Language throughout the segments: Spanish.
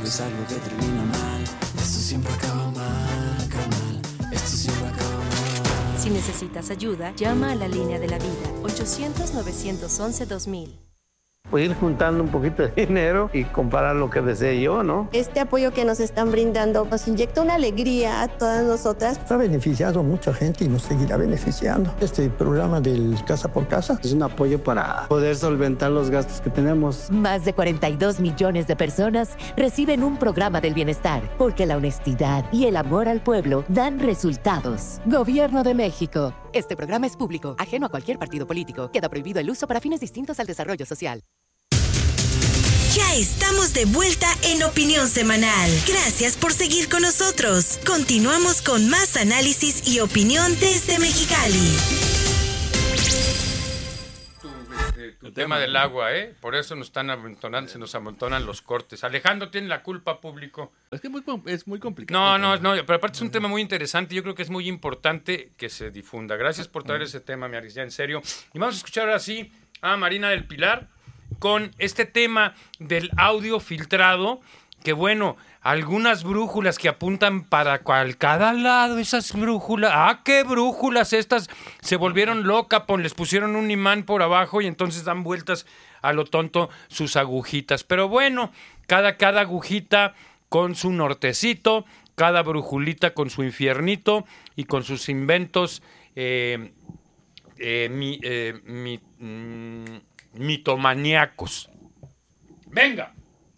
es algo que termina mal. Esto siempre acaba mal, carnal. Esto siempre acaba mal. Si necesitas ayuda, llama a la línea de la vida, 800-911-2000. Pues ir juntando un poquito de dinero y comprar lo que desee yo, ¿no? Este apoyo que nos están brindando nos inyecta una alegría a todas nosotras. Ha beneficiado a mucha gente y nos seguirá beneficiando. Este programa del Casa por Casa es un apoyo para poder solventar los gastos que tenemos. Más de 42 millones de personas reciben un programa del bienestar, porque la honestidad y el amor al pueblo dan resultados. Gobierno de México. Este programa es público, ajeno a cualquier partido político. Queda prohibido el uso para fines distintos al desarrollo social. Ya estamos de vuelta en Opinión Semanal. Gracias por seguir con nosotros. Continuamos con más análisis y opinión desde Mexicali. Tu tema del agua, por eso nos están amontonando, se nos amontonan los cortes. Alejandro tiene la culpa, público. Es que es muy complicado. No, pero aparte es un tema muy interesante. Yo creo que es muy importante que se difunda. Gracias por traer ese tema, mi Aris, ya en serio. Y vamos a escuchar ahora sí a Marina del Pilar con este tema del audio filtrado, que bueno, algunas brújulas que apuntan para cada lado, esas brújulas, qué brújulas estas, se volvieron locas, les pusieron un imán por abajo y entonces dan vueltas a lo tonto sus agujitas. Pero bueno, cada agujita con su nortecito, cada brujulita con su infiernito y con sus inventos mitomaníacos. ¡Venga!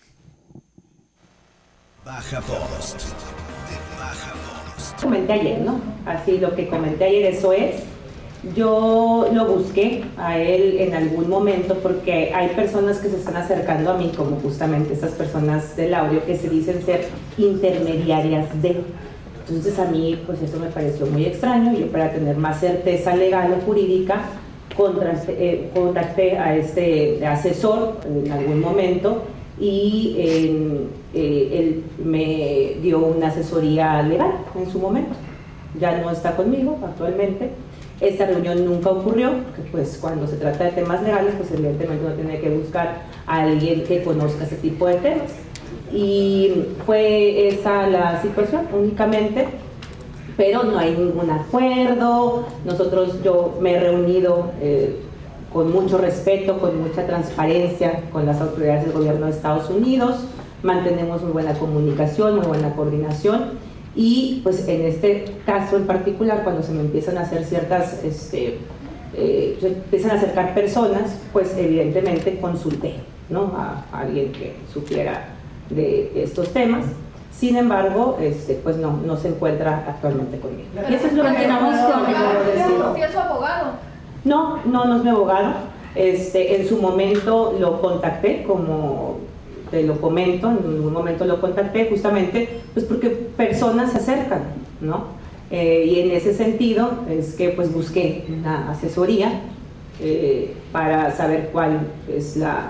Baja Post. Comenté ayer, ¿no? Así lo que comenté ayer, eso es. Yo lo busqué a él en algún momento porque hay personas que se están acercando a mí, como justamente estas personas del audio que se dicen ser intermediarias de. Entonces a mí, pues eso me pareció muy extraño. Yo, para tener más certeza legal o jurídica, contacté a este asesor en algún momento y él me dio una asesoría legal en su momento. Ya no está conmigo actualmente. Esta reunión nunca ocurrió, porque pues cuando se trata de temas legales, pues evidentemente uno tiene que buscar a alguien que conozca ese tipo de temas. Y fue esa la situación únicamente, pero no hay ningún acuerdo. Yo me he reunido con mucho respeto, con mucha transparencia con las autoridades del gobierno de Estados Unidos, mantenemos muy buena comunicación, muy buena coordinación, y pues en este caso en particular, cuando se me empiezan a hacer ciertas, se empiezan a acercar personas, pues evidentemente consulté, ¿no?, a alguien que supiera de estos temas. Sin embargo, pues no se encuentra actualmente conmigo. Y eso es lo que tenemos con ¿Es su abogado? No es mi abogado. En su momento lo contacté, como te lo comento, en un momento lo contacté justamente pues porque personas se acercan, ¿no? Y en ese sentido es que pues busqué una asesoría para saber cuál es la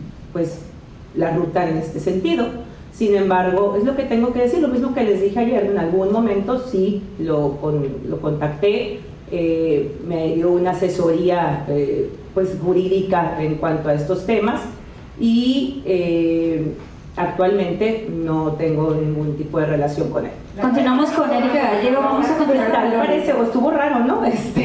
ruta en este sentido. Sin embargo, es lo que tengo que decir, lo mismo que les dije ayer, en algún momento sí lo contacté, me dio una asesoría pues jurídica en cuanto a estos temas, y actualmente no tengo ningún tipo de relación con él. Continuamos con Erika Gallego, vamos a continuar. Parece, o estuvo raro, ¿no?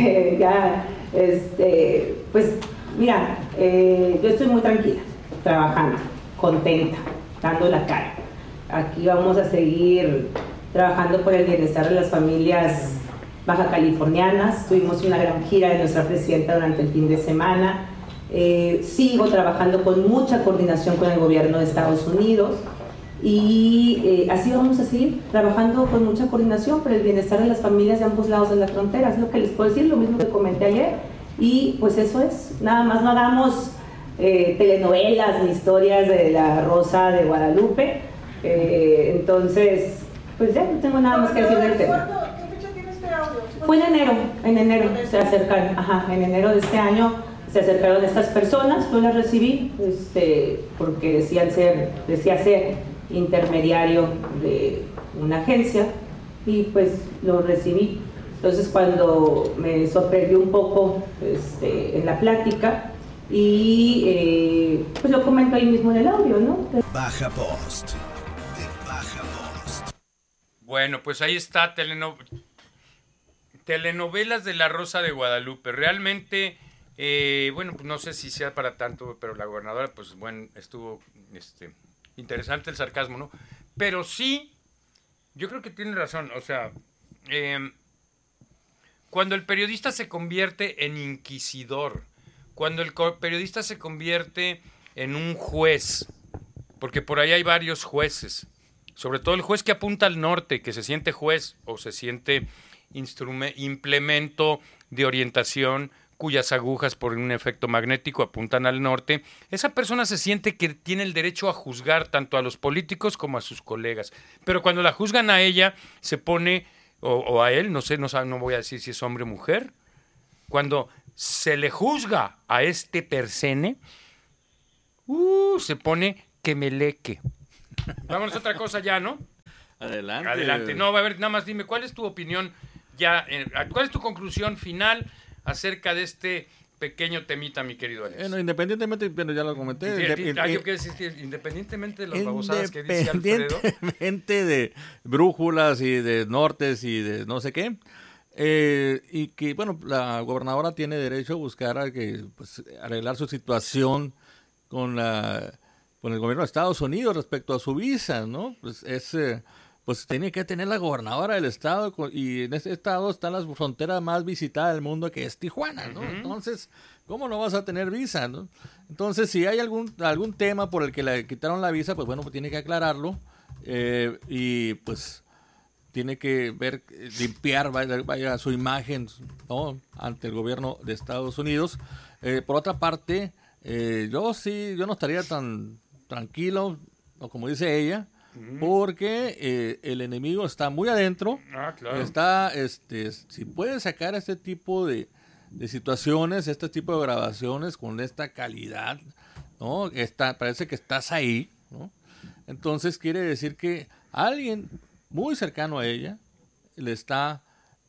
Pues mira, yo estoy muy tranquila, trabajando, contenta, dando la cara. Aquí vamos a seguir trabajando por el bienestar de las familias baja californianas. Tuvimos una gran gira de nuestra presidenta durante el fin de semana. Sigo trabajando con mucha coordinación con el gobierno de Estados Unidos, y así vamos a seguir trabajando con mucha coordinación por el bienestar de las familias de ambos lados de la frontera. Es lo que les puedo decir, lo mismo que comenté ayer, y pues eso es, nada más. No hagamos telenovelas ni historias de la Rosa de Guadalupe. Entonces, pues ya no tengo nada más que decir del tema. ¿Qué fecha tiene este audio? Fue en enero se acercaron, en enero de este año se acercaron estas personas. Yo las recibí porque decía ser intermediario de una agencia, y pues lo recibí. Entonces, cuando me sorprendió un poco en la plática, y pues lo comento ahí mismo en el audio, ¿no? Baja Post. Baja Post. Bueno, pues ahí está, telenovelas de La Rosa de Guadalupe. Realmente, bueno, pues no sé si sea para tanto, pero la gobernadora, pues bueno, estuvo interesante el sarcasmo, ¿no? Pero sí, yo creo que tiene razón, o sea, cuando el periodista se convierte en inquisidor, cuando el periodista se convierte en un juez, porque por ahí hay varios jueces, sobre todo el juez que apunta al norte, que se siente juez o se siente implemento de orientación cuyas agujas por un efecto magnético apuntan al norte, esa persona se siente que tiene el derecho a juzgar tanto a los políticos como a sus colegas. Pero cuando la juzgan a ella, se pone, o a él, no sé, no voy a decir si es hombre o mujer, cuando se le juzga a este persene, se pone que meleque. Vámonos a otra cosa ya, ¿no? Adelante. No, a ver, nada más dime, ¿cuál es tu opinión ya? ¿Cuál es tu conclusión final acerca de este pequeño temita, mi querido Alex? Bueno, independientemente, pero ya lo comenté. Independientemente de las babosadas que dice Alfredo. Independientemente de brújulas y de nortes y de no sé qué. Y que, bueno, la gobernadora tiene derecho a buscar a que, pues, arreglar su situación con el gobierno de Estados Unidos respecto a su visa, ¿no? Pues tiene que tener la gobernadora del estado, y en este estado está la frontera más visitada del mundo, que es Tijuana, ¿no? Entonces, ¿cómo no vas a tener visa, no? Entonces, si hay algún tema por el que le quitaron la visa, pues bueno, pues tiene que aclararlo, y pues tiene que limpiar vaya su imagen, ¿no?, ante el gobierno de Estados Unidos. Por otra parte, yo no estaría tan tranquilo, o como dice ella, porque el enemigo está muy adentro. Claro. Está, si puede sacar este tipo de situaciones, este tipo de grabaciones con esta calidad, ¿no? Parece que estás ahí, ¿no? Entonces quiere decir que alguien muy cercano a ella le está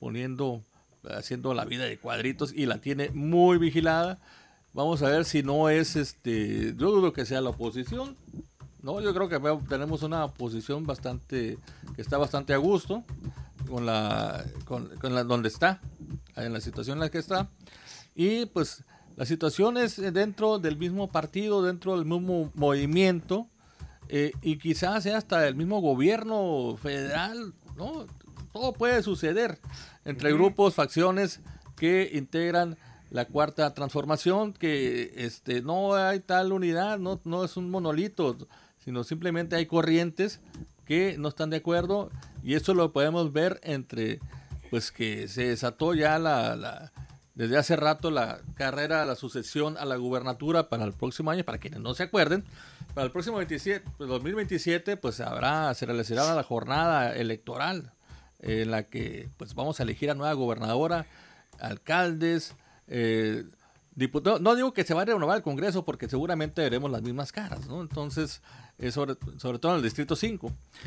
haciendo la vida de cuadritos y la tiene muy vigilada. Vamos a ver si no es, yo dudo que sea la oposición. No, yo creo que tenemos una oposición que está bastante a gusto con donde está, en la situación en la que está. Y pues la situación es dentro del mismo partido, dentro del mismo movimiento, y quizás sea hasta el mismo gobierno federal, ¿no? Todo puede suceder entre grupos, facciones que integran la Cuarta Transformación, que no hay tal unidad, no es un monolito, sino simplemente hay corrientes que no están de acuerdo, y eso lo podemos ver pues que se desató ya desde hace rato la carrera, la sucesión a la gubernatura para el próximo año. Para quienes no se acuerden, para el próximo 2027, pues se realizará la jornada electoral en la que pues vamos a elegir a nueva gobernadora, alcaldes, diputados. No digo que se va a renovar el Congreso, porque seguramente veremos las mismas caras, ¿no? Entonces, sobre todo en el Distrito 5.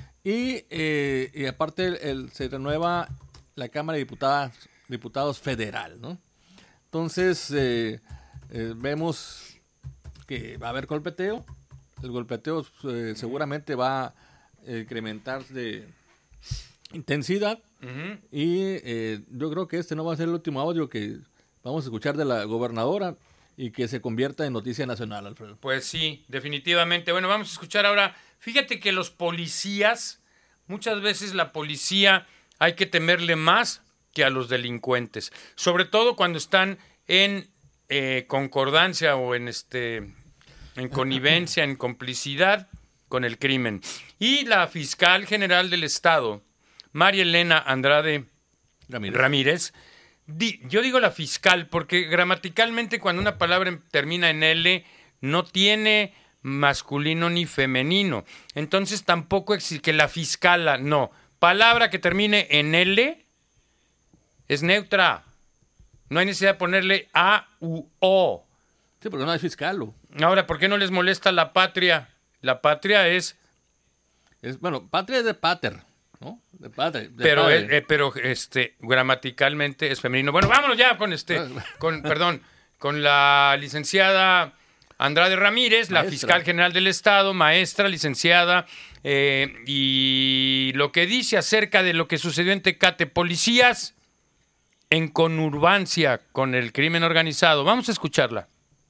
Y aparte se renueva la Cámara de Diputados Federal, ¿no? Entonces, vemos que va a haber golpeteo. El golpeteo seguramente va a incrementar de intensidad. Y yo creo que no va a ser el último audio que vamos a escuchar de la gobernadora y que se convierta en noticia nacional, Alfredo. Pues sí, definitivamente. Bueno, vamos a escuchar ahora. Fíjate que los policías, muchas veces la policía hay que temerle más que a los delincuentes, sobre todo cuando están en concordancia o en connivencia, en complicidad con el crimen. Y la fiscal general del Estado, María Elena Andrade Ramírez, yo digo la fiscal porque gramaticalmente cuando una palabra termina en L no tiene masculino ni femenino. Entonces tampoco existe que la fiscala, no. Palabra que termine en L es neutra. No hay necesidad de ponerle A u O. Sí, porque no hay fiscal. Ahora, ¿por qué no les molesta la patria? La patria es bueno, patria es de pater, ¿no? De padre. Pero gramaticalmente es femenino. Bueno, vámonos ya con la licenciada Andrade Ramírez, la fiscal general del Estado, maestra, licenciada y lo que dice acerca de lo que sucedió en Tecate. Policías en conurbancia con el crimen organizado. Vamos a escucharla.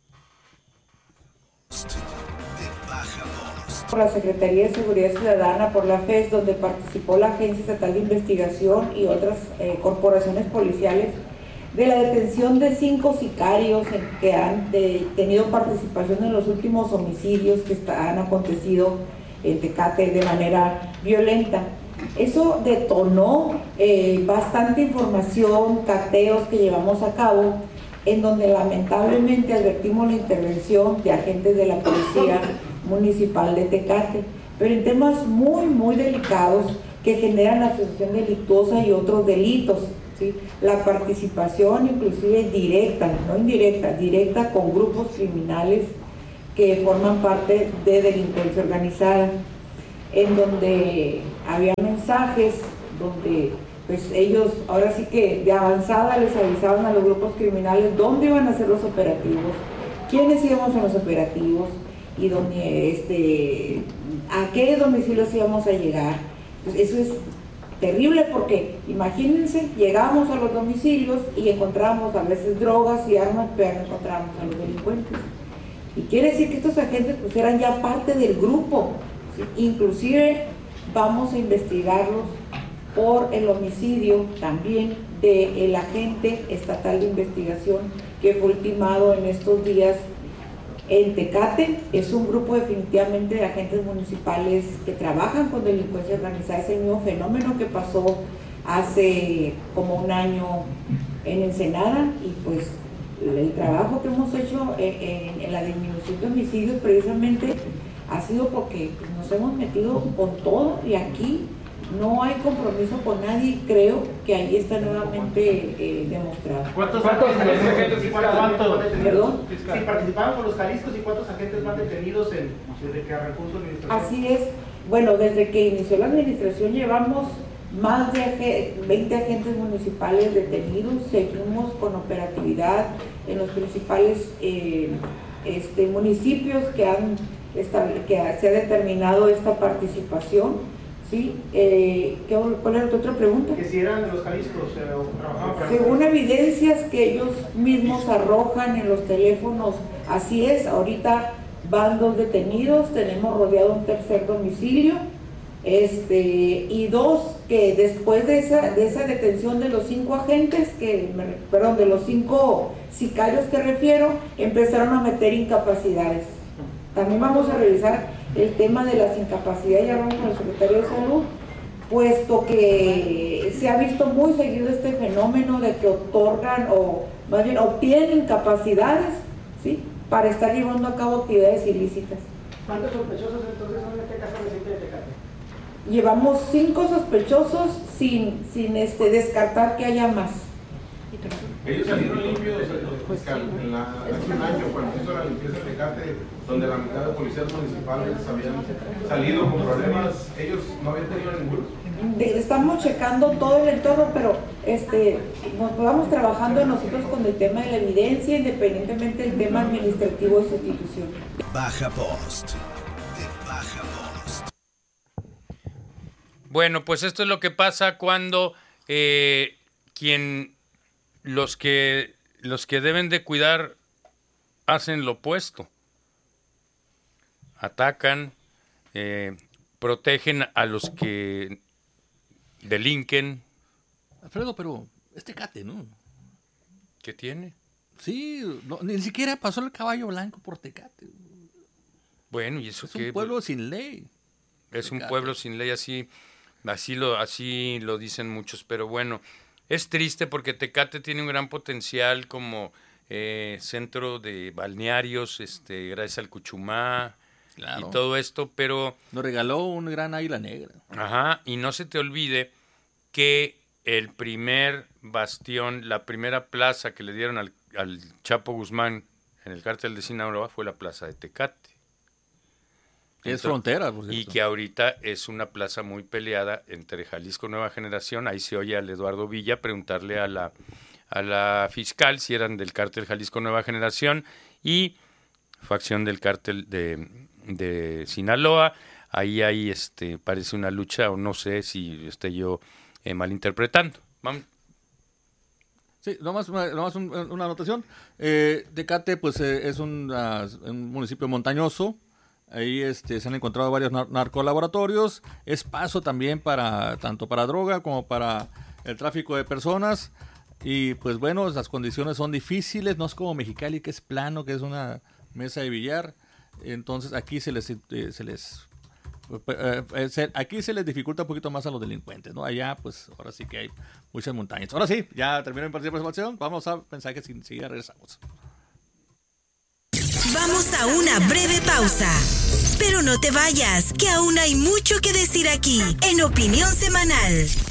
Por la Secretaría de Seguridad Ciudadana, por la FES, donde participó la Agencia Estatal de Investigación y otras corporaciones policiales, de la detención de 5 sicarios que han tenido participación en los últimos homicidios que han acontecido en Tecate de manera violenta. Eso detonó bastante información, cateos que llevamos a cabo, en donde lamentablemente advertimos la intervención de agentes de la Policía Municipal de Tecate, pero en temas muy, muy delicados que generan asociación delictuosa y otros delitos, ¿sí? La participación inclusive directa, no indirecta, directa con grupos criminales que forman parte de delincuencia organizada, en donde había mensajes donde pues ellos ahora sí que de avanzada les avisaban a los grupos criminales dónde iban a hacer los operativos, quiénes íbamos a los operativos y dónde, a qué domicilios íbamos a llegar. Pues eso es terrible porque imagínense, llegamos a los domicilios y encontrábamos a veces drogas y armas, pero no encontrábamos a los delincuentes. Y quiere decir que estos agentes pues eran ya parte del grupo, ¿sí? Inclusive vamos a investigarlos por el homicidio también del agente estatal de investigación que fue ultimado en estos días en Tecate. Es un grupo definitivamente de agentes municipales que trabajan con delincuencia organizada. Es el mismo fenómeno que pasó hace como un año en Ensenada, y pues el trabajo que hemos hecho en la disminución de homicidios precisamente ha sido porque pues, nos hemos metido con todo, y aquí no hay compromiso con nadie, y creo que ahí está nuevamente demostrado. ¿Cuántos agentes ¿Perdón? Si participaban con los Jaliscos, ¿y cuántos agentes van detenidos desde que arrancó su administración? Así es. Bueno, desde que inició la administración llevamos más de 20 agentes municipales detenidos. Seguimos con operatividad en los principales municipios que se ha determinado esta participación. ¿Sí? ¿Cuál era tu otra pregunta? Que si eran de los Jaliscos o trabajaban para... Según evidencias que ellos mismos arrojan en los teléfonos, así es. Ahorita van 2 detenidos, tenemos rodeado un tercer domicilio, y 2 que después de esa detención de los 5 agentes, de los 5 sicarios que refiero, empezaron a meter incapacidades. También vamos a revisar el tema de las incapacidades, ya hablamos con el secretario de Salud, puesto que se ha visto muy seguido este fenómeno de que otorgan, o más bien obtienen incapacidades, ¿sí?, para estar llevando a cabo actividades ilícitas. ¿Cuántos sospechosos entonces son en este caso reciente de Tecate? Llevamos 5 sospechosos sin descartar que haya más. Ellos salieron limpios, fiscal, hace un año cuando se hizo la limpieza de Tecate, donde la mitad de policías municipales habían salido con problemas, ellos no habían tenido ninguno. Estamos checando todo el entorno, pero nos vamos trabajando nosotros con el tema de la evidencia, independientemente del tema administrativo de sustitución. Baja Post. De Baja Post. Bueno, pues esto es lo que pasa cuando los que deben de cuidar hacen lo opuesto. Atacan, protegen a los que delinquen. Alfredo, pero es Tecate, ¿no? ¿Qué tiene? Sí, ni siquiera pasó el caballo blanco por Tecate. Bueno, y eso es un pueblo sin ley. Es Tecate. Un pueblo sin ley, así lo dicen muchos, pero bueno, es triste porque Tecate tiene un gran potencial como centro de balnearios, gracias al Cuchumá, claro, y todo esto, pero... Nos regaló un gran águila negra. Ajá, y no se te olvide que el primer bastión, la primera plaza que le dieron al Chapo Guzmán en el cártel de Sinaloa fue la plaza de Tecate. Es frontera, por cierto. Y que ahorita es una plaza muy peleada entre Jalisco Nueva Generación. Ahí se oye al Eduardo Villa preguntarle a la fiscal si eran del cártel Jalisco Nueva Generación y facción del cártel de Sinaloa. ahí hay, parece una lucha, o no sé si esté yo malinterpretando. Vamos. Sí, nomás una anotación. Tecate, pues es un municipio montañoso. Ahí se han encontrado varios narcolaboratorios. Es paso también tanto para droga como para el tráfico de personas. Y pues bueno, las condiciones son difíciles. No es como Mexicali, que es plano, que es una mesa de billar. Entonces aquí aquí se les dificulta un poquito más a los delincuentes, ¿no? Allá, pues, ahora sí que hay muchas montañas. Ahora sí, ya terminó mi participación. Vamos a pensar que si ya regresamos. Vamos a una breve pausa. Pero no te vayas, que aún hay mucho que decir aquí, en Opinión Semanal.